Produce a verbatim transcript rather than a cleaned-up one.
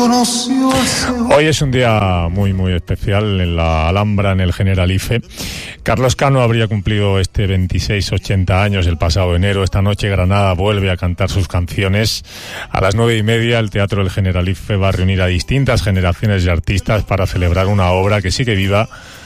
Hoy es un día muy muy especial en la Alhambra, en el Generalife. Carlos Cano habría cumplido este veintiséis ochenta años el pasado enero. Esta noche Granada vuelve a cantar sus canciones. A las nueve y media el Teatro del Generalife va a reunir a distintas generaciones de artistas para celebrar una obra que sigue viva